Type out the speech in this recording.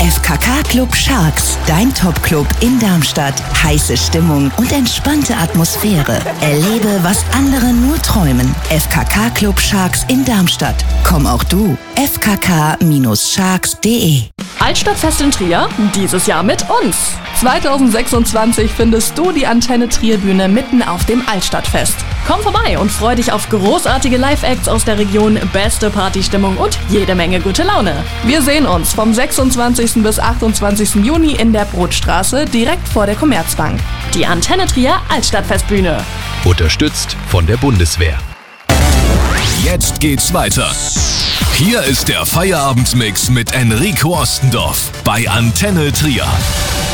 FKK Club Sharks, dein Top-Club in Darmstadt. Heiße Stimmung und entspannte Atmosphäre. Erlebe, was andere nur träumen. FKK Club Sharks in Darmstadt. Komm auch du. fkk-sharks.de. Altstadtfest in Trier, dieses Jahr mit uns. 2026 findest du die Antenne Trier Bühne mitten auf dem Altstadtfest. Komm vorbei und freu dich auf großartige Live-Acts aus der Region, beste Partystimmung und jede Menge gute Laune. Wir sehen uns vom 26. bis 28. Juni in der Brotstraße direkt vor der Commerzbank. Die Antenne Trier Altstadtfestbühne. Unterstützt von der Bundeswehr. Jetzt geht's weiter. Hier ist der Feierabendmix mit Enrico Ostendorf bei Antenne Trier.